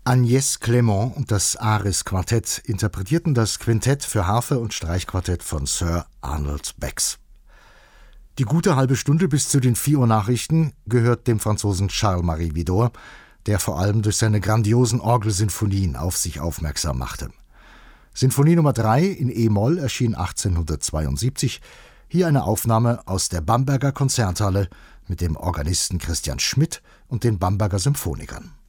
Agnès Clément und das Aris-Quartett interpretierten das Quintett für Harfe und Streichquartett von Sir Arnold Becks. Die gute halbe Stunde bis zu den 4 Uhr Nachrichten gehört dem Franzosen Charles-Marie Widor, der vor allem durch seine grandiosen Orgelsinfonien auf sich aufmerksam machte. Sinfonie Nummer 3 in E-Moll erschien 1872, hier eine Aufnahme aus der Bamberger Konzerthalle mit dem Organisten Christian Schmidt und den Bamberger Symphonikern.